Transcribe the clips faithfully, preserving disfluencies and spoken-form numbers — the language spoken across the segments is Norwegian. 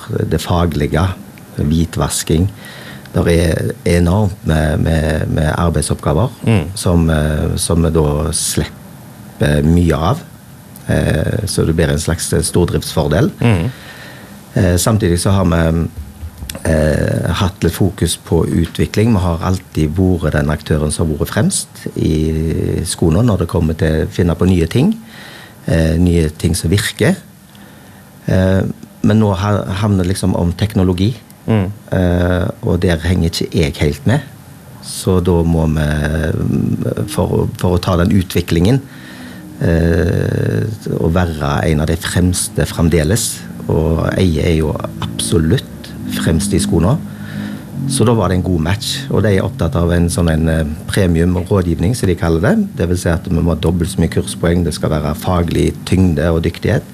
det faglige, hvitvasking. Det er enormt med, med, med arbeidsoppgaver mm. som, som vi da slipper mye av. Så det blir en slags stordriftsfordel. Mm. Samtidig så har vi eh, hatt litt fokus på utvikling. Vi har alltid vært den aktøren som har vært fremst i skolen når det kommer til å finne på nye ting. Eh, nye ting som virker. Eh, men nå handler det liksom om teknologi. Mm. Eh, og der henger ikke jeg helt med. Så da må vi, for, for å ta den utviklingen, eh, og være en av de fremste fremdeles, og Eie er jo absolutt fremst i skolen. Så da var det en god match, og de er opptatt av en sånn en premium rådgivning, som de kaller det. Det vil si at vi må ha dobbelt så mye kurspoeng, det skal være faglig tyngde og dyktighet.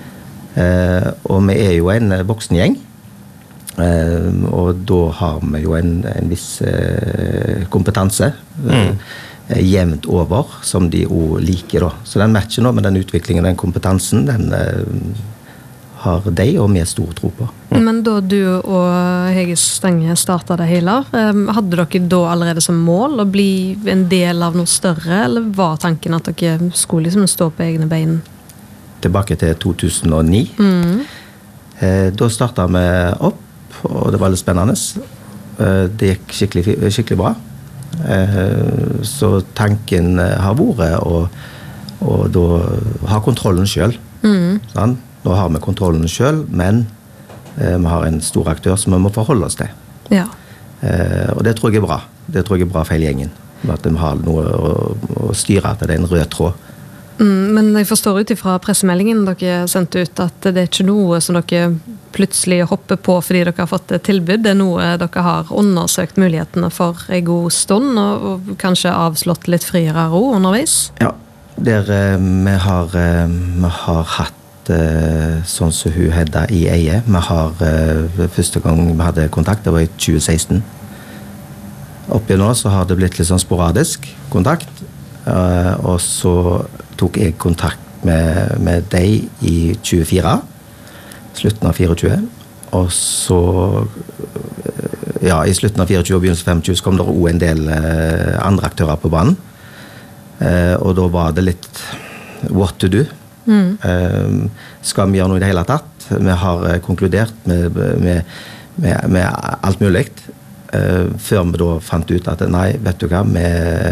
Eh, og vi er jo en voksen gjeng, eh, og da har vi jo en, en viss eh, kompetanse, mm. eh, jevnt over, som de jo liker da. Så den matchen nå med den utviklingen, den kompetansen, den eh, har de og med stor tro på. Men da du og Hege Stange startet det hele, hadde dere da allerede som mål å bli en del av noe større, eller var tanken at dere skulle liksom stå på egne bein? Tilbake til to tusen og ni. Mm. Da startet vi opp, og det var litt spennende. Det gikk skikkelig, skikkelig bra. Så tanken har vært å, å da ha kontrollen selv. Mm. Sånn? Nå har vi kontrollen selv, men eh, vi har en stor aktør som vi må forholde oss til. Ja. Eh, og det tror jeg er bra. Det tror jeg er bra for hele gjengen. At de har noe å, å styre, at det er en rød tråd. Mm, men jeg forstår ut ifra pressemeldingen dere sendte ut, at det er ikke noe som dere plutselig hopper på fordi dere har fått et tilbud. Det er noe dere har undersøkt mulighetene for en god stund, og, og kanskje avslått litt friere ro underveis? Ja, der eh, vi, har, eh, vi har hatt sånn som hun Hedda i Eie. Vi har første gang vi hadde kontakt, det var i tjue seksten. Oppi nå så har det blitt litt sånn sporadisk kontakt, og så tok jeg kontakt med, med deg i tjuefire, slutten av tjuefire, og så ja, i slutten av tjuefire og begynnelsen av tjuefem så kom det også en del andre aktører på banen, og da var det litt what to do. Mm. Uh, skal vi gjøre noe i det hele tatt? Vi har uh, konkludert med, med, med, med alt mulig uh, før vi da fant ut at nei, vet du hva, vi,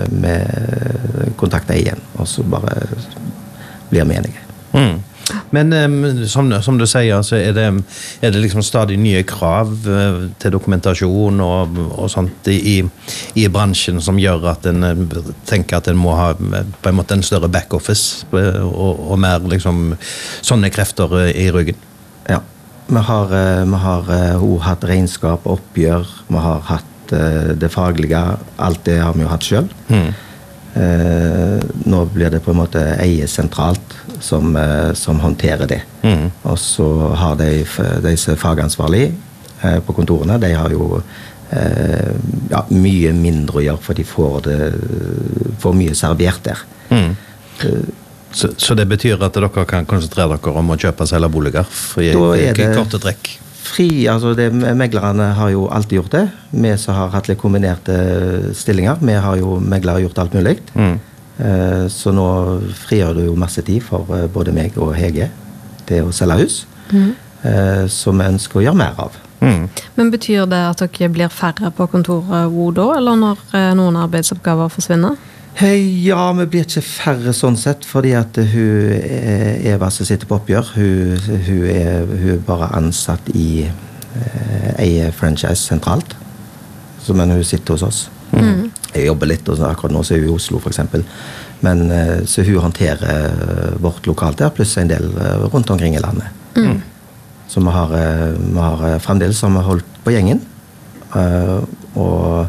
vi kontakter igjen, og så bare blir vi enige. Mm. Men um, som, som du sier, så er det, er det liksom stadig nye krav uh, til dokumentasjon og, og sånt i, i bransjen som gjør at en uh, tenker at en må ha på en måte en større back-office uh, og, og mer liksom sånne krefter uh, i ryggen. Ja, vi har, uh, vi har uh, hatt regnskap og oppgjør, vi har hatt uh, det faglige, alt det har vi jo hatt selv. Mm. Uh, nå blir det på en måte Eie sentralt som, uh, som håndterer det. Mm. Og så har de disse fagansvarlige uh, på kontorene, de har jo uh, ja, mye mindre å gjøre, for de får, det, får mye servert der. Mm. Uh, så, så det betyr at dere kan konsentrere dere om å kjøpe og selge boliger i, i, i korte trekk? Fri, altså det, meglerne har jo alltid gjort det. Vi som har hatt litt kombinerte stillinger, vi har jo meglere gjort alt mulig. Mm. Eh, så nå frigjør det jo masse tid for eh, både meg og Hege til å selge hus, mm. eh, som vi ønsker å gjøre mer av. Mm. Men betyr det at dere blir færre på kontoret da, eller når eh, noen arbeidsoppgaver forsvinner? Hei, ja, vi blir ikke færre sånn sett, fordi at hun Eva som sitter på oppgjør, hun, hun, er, hun er bare ansatt i eh, Eie franchise sentralt, så, men hun sitter hos oss. Mm. Jeg jobber litt, og akkurat nå så er hun i Oslo for eksempel, men eh, så hun håndterer vårt lokalt der, pluss en del eh, rundt omkring i landet. Mm. Så vi har, eh, vi har fremdeles som vi har holdt på gjengen, eh, og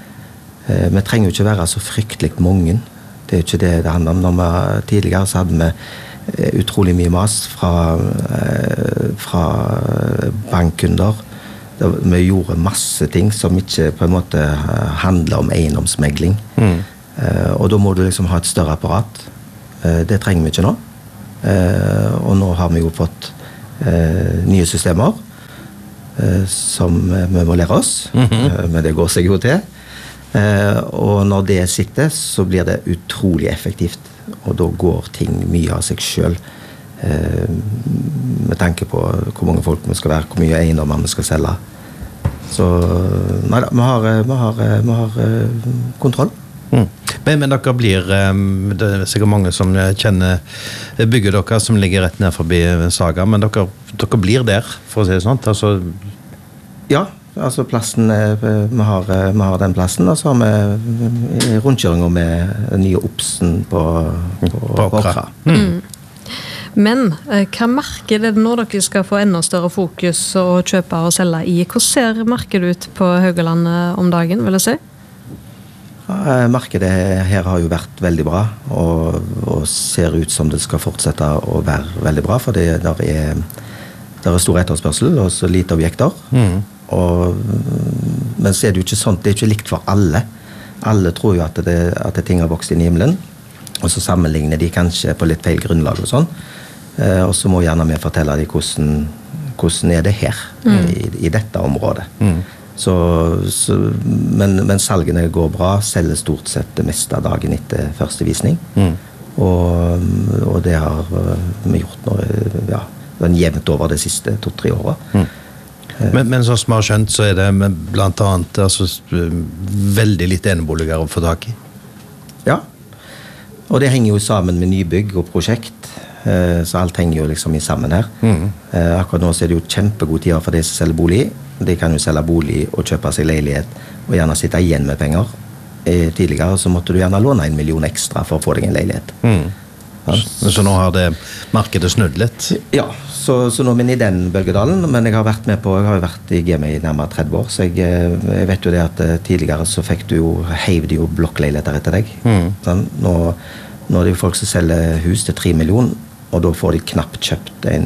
vi trenger jo ikke være så fryktelig mange. Det er jo ikke det det handler om. Når vi, tidligere så hadde vi utrolig mye mas fra, fra bankkunder. Vi gjorde masse ting som ikke på en måte handler om eiendomsmegling. Mm. Og da må du liksom ha et større apparat. Det trenger vi ikke nå. Og nå har vi jo fått nye systemer. eh, som vi må lære oss, mm-hmm. eh, men det går seg jo til. Eh, og når det sitter, så blir det utrolig effektivt, og da går ting mye av seg selv. Eh, med tanke på hvor mange folk vi skal være, hvor mye eiendommer vi skal selge. Så nei da, vi har, vi har, vi har kontroll. Mm. Men, men dere blir, det er sikkert mange som kjenner bygget dere som ligger rett ned forbi Saga, men dere, dere blir der, for å si det sånn? Altså... Ja, altså plassen, vi har, vi har den plassen, og så har vi rundkjøringer med den nye Opsen på, på, på Åkra. Mm. Men hva marked er det nå dere skal få enda større fokus og kjøpe og selge i? Hvordan ser markedet ut på Haugaland om dagen, vil jeg si? Ja, markedet her har jo vært veldig bra, og, og ser ut som det skal fortsette å være veldig bra, for det der er, der er stor etterspørsel og så lite objekter. Mm. Og, men så er det jo ikke sånn, det er ikke likt for alle. Alle tror jo at, det, at det ting har vokst inn i himmelen, og så sammenligner de kanskje på litt feil grunnlag og sånn. Eh, og så må gjerne vi fortelle dem hvordan, hvordan er det her, mm. i, i dette området. Mm. Så, så, men, men salgene går bra, selger stort sett det meste av dagen etter første visning. Mm. Og, og det har vi gjort nå, ja, jevnt over de siste to-tre årene. Mm. Men, men som vi har skjønt, så er det blant annet altså, veldig litt eneboliger å få tak i. Ja, og det henger jo sammen med nybygg og prosjekt, så alt henger jo liksom i sammen her. Mm. Akkurat nå så er det jo kjempegod tid for de som selger bolig. De kan jo selge bolig og kjøpe seg leilighet, og gjerne sitte igjen med penger. Tidligere så måtte du gjerne låne en million ekstra for å få deg en leilighet. Mm. Ja. Så nå har det markedet snudd litt? Ja, så, så nå er vi i den bølgedalen, men jeg har vært med på, jeg har jo vært i G M i nærmere tretti år, så jeg, jeg vet jo det at tidligere så fikk du jo, heiv de jo blokkleiligheter etter deg. Mm. Sånn, nå, nå er det jo folk som selger hus til tre millioner, og da får de knapt kjøpt en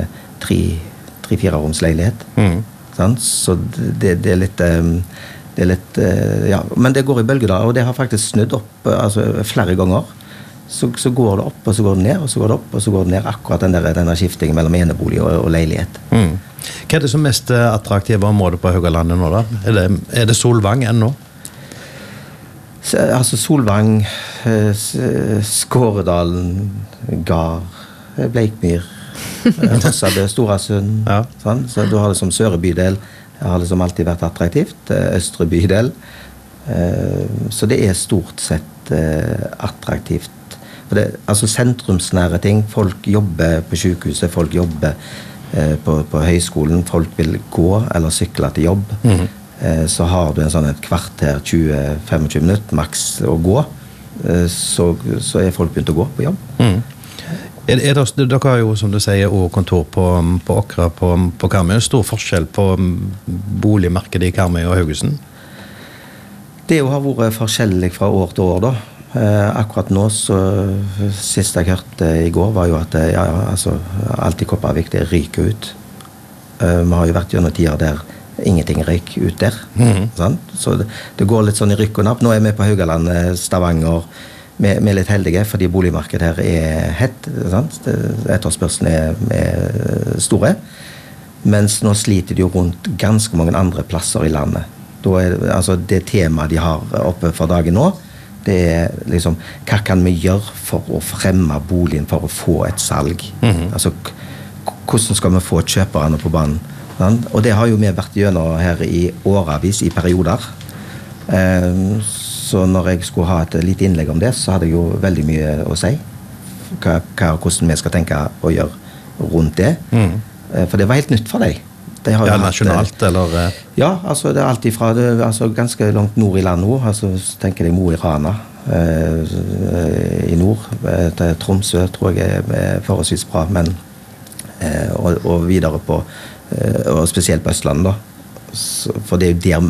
tre-fire roms leilighet. Mm. Sånn, så det, det er litt, det er litt, ja, men det går i bølgedaler, og det har faktisk snudd opp altså, flere ganger. Så, så går det opp, og så går det ned, og så går det opp, og så går det ned, akkurat den der, den der skiftingen mellom enebolig og, og leilighet. Mm. Hva er det som mest attraktive område på Haugalandet nå da? Er det, er det Solvang ennå? Så, altså Solvang, Skåredalen, Gar, Bleikmyr, Rossabø, Storasund, ja. Sånn. Så du har det som Søre bydel, har det som alltid vært attraktivt, Østre bydel. Så det er stort sett attraktivt. For det, altså sentrumsnære ting, folk jobber på sykehuset, folk jobber eh, på, på høyskolen, folk vil gå eller sykle til jobb. Mm-hmm. eh, så har du en sånn et kvarter, tjue til tjuefem minutter maks å gå, eh, så, så er folk begynt å gå på jobb. Mm. Er, er det, dere har jo, som du sier, og kontor på, på Åkra på, på Karmøy. Stor forskjell på boligmarkedet i Karmøy og Haugesund? Det har vært forskjellig fra år til år da. Eh, akkurat nå, så sist jeg hørte i går, var jo at ja, altså, alt i Kopervik det ryker ut. Eh, vi har jo vært gjennom tider der ingenting røyk ut der. Mm-hmm. Sant? Så det, det går litt sånn i rykk og napp. Nå er vi på Haugaland, Stavanger. Vi, vi er litt heldige, fordi boligmarkedet her er hett. Sant? Etterspørselen er, er store. Mens nå sliter de jo rundt ganske mange andre plasser i landet. Da er, altså, det temaet de har oppe for dagen nå, det er liksom, hva kan vi gjøre for å fremme boligen for å få et salg? Mm-hmm. Altså, hvordan skal vi få kjøperne på banen? Sånn? Og det har jo vi vært gjennom her i åravis, i perioder. Um, så når jeg skulle ha et lite innlegg om det, så hadde jeg jo veldig mye å si. Hva, hva, hvordan vi skal tenke å gjøre rundt det. Mm. Uh, for det var helt nytt for deg. Ja, nasjonalt, hatt, eller? Ja, altså det er alltid fra det, altså, ganske langt nord i land nå, altså tenker jeg Mo i Rana eh, i nord, eh, til Tromsø tror jeg er forholdsvis bra, men eh, og, og videre på, eh, og spesielt på Østlandet da, så, for det er jo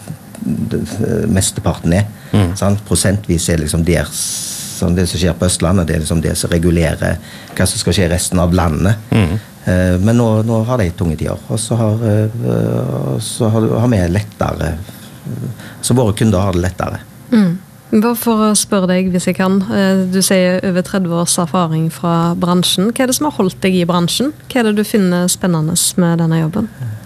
der mesteparten er, mm. sant? Prosentvis er liksom der, sånn, det som skjer på Østlandet, det er liksom det som regulerer hva som skal skje i resten av landet. Mm. Men nå, nå har de tunge tider, og så har, så har, har vi lettere, så våre kunder har det lettere. Mm. Bare for å spørre deg, hvis jeg kan, du sier over tretti års erfaring fra bransjen. Hva er det som har holdt deg i bransjen? Hva er det du finner spennende med denne jobben?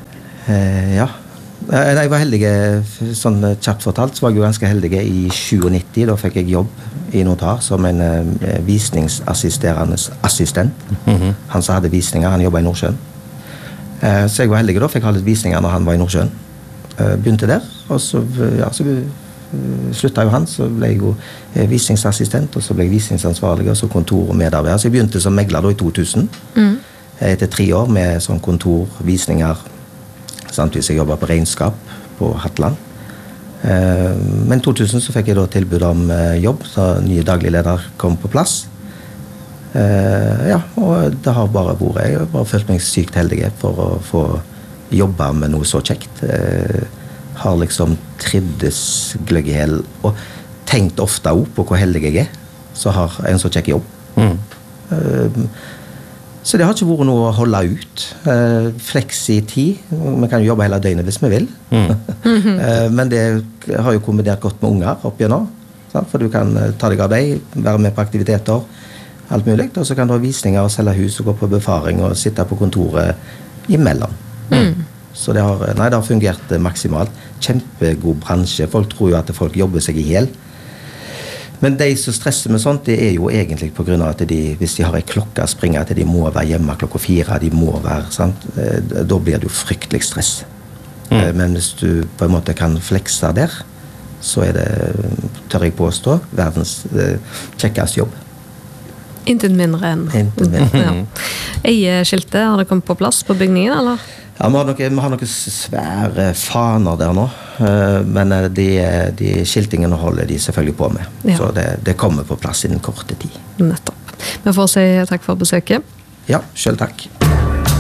Eh, ja. Eh, Jeg var heldig, sånn kjapt fortalt, så var jeg jo ganske heldig i nittisju. Da fikk jeg jobb i Notar som en eh, visningsassisterende assistent. Mm-hmm. Han som hadde visninger, han jobbet i Nordsjøen. Eh, så jeg var heldig da, fikk ha litt visninger når han var i Nordsjøen. Eh, begynte der, og så, ja, så sluttet jo han, så ble jeg jo visningsassistent, og så ble jeg visningsansvarlig, og så kontor og medarbeider. Så jeg begynte som megler da i to tusen. Mm. Etter tre år med sånn kontor, visninger, samtidig som jeg jobbet på regnskap på Hatland. Men i to tusen så fikk jeg da tilbud om jobb, så nye daglig leder kom på plass. Ja, og det har bare vært, jeg har bare følt meg sykt heldig for å få jobbe med noe så kjekt. Har liksom trivdes gløgg i hel, og tenkt ofte også på hvor heldig jeg er, så har jeg en så kjekk jobb. Mm. Så det har ikke vært noe å holde ut. Fleksi-tid, vi kan jo jobbe hele døgnet hvis vi vil. Mm. Men det har jo kombinert godt med unger opp igjennom, for du kan ta deg av deg, være med på aktiviteter, alt mulig, og så kan du ha visninger og selge hus og gå på befaring og sitte på kontoret imellom. Mm. Så det har, nei, det har fungert maksimalt. Kjempegod bransje. Folk tror jo at folk jobber seg i hel. Men de som stresser med sånt, det er jo egentlig på grunn av at de, hvis de har en klokke springer, at de må være hjemme klokka fire, de må være, sant? Da blir det jo fryktelig stress. Mm. Men hvis du på en måte kan flekse der, så er det, tør jeg påstå, verdens kjekkeste jobb. Intet mindre enn. Intet mindre. Ja. Eie-skiltet, har det kommet på plass på bygningen, eller? Ja, vi har, noen, vi har noen svære faner der nå, men de, de skiltingene holder de selvfølgelig på med. Ja. Så det, det kommer på plass innen korte tid. Nettopp. Vi får si takk for besøket. Ja, selv takk.